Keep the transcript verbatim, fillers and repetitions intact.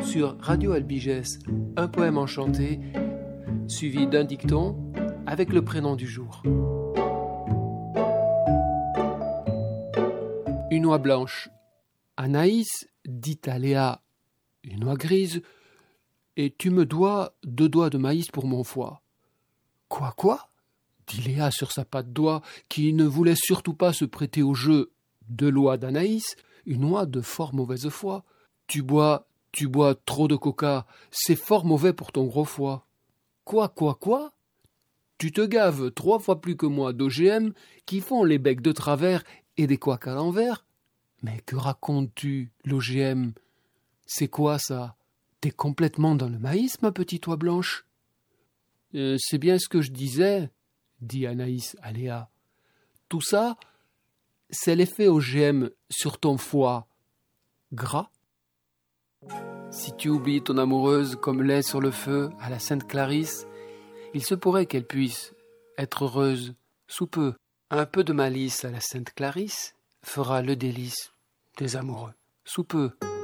sur Radio Albigès, un poème enchanté, suivi d'un dicton avec le prénom du jour. Une oie blanche. Anaïs dit à Léa, une oie grise, et tu me dois deux doigts de maïs pour mon foie. Quoi, quoi dit Léa sur sa patte d'oie, qui ne voulait surtout pas se prêter au jeu de l'oie d'Anaïs, une oie de fort mauvaise foi. Tu bois, tu bois trop de coca, c'est fort mauvais pour ton gros foie. Quoi, quoi, quoi tu te gaves trois fois plus que moi d'O G M qui font les becs de travers et des couacs à l'envers. Mais que racontes-tu, l'O G M? C'est quoi ça? T'es complètement dans le maïs, ma petite oie blanche. Euh, c'est bien ce que je disais, dit Anaïs à Léa. Tout ça, c'est l'effet O G M sur ton foie gras. Si tu oublies ton amoureuse comme lait sur le feu à la Sainte Clarisse, il se pourrait qu'elle puisse être heureuse sous peu. Un peu de malice à la Sainte Clarisse fera le délice des amoureux sous peu.